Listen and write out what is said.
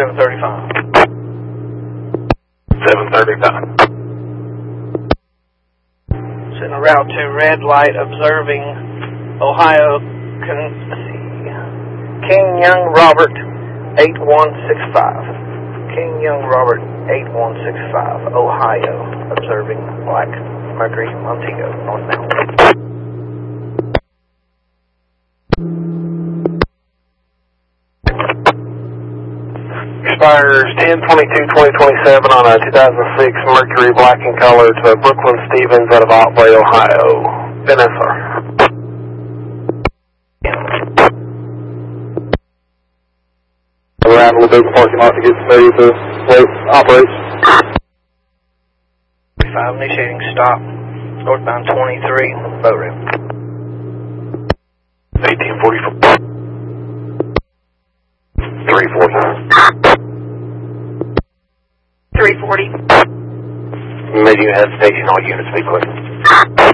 735. 735. Sitting route to red light, observing Ohio, King Young Robert 8165. King Young Robert 8165, Ohio, observing Black Mercury, Montego, northbound. Expires 10/22/2027 on a 2006 Mercury black in color to Brooklyn Stevens out of Otway, Ohio. Vanessa. We're out in the big parking lot to get ready to operate. 5 initiating stop, northbound 23, boat ramp. 1844. 340. 340. Meeting at station, all units be quick.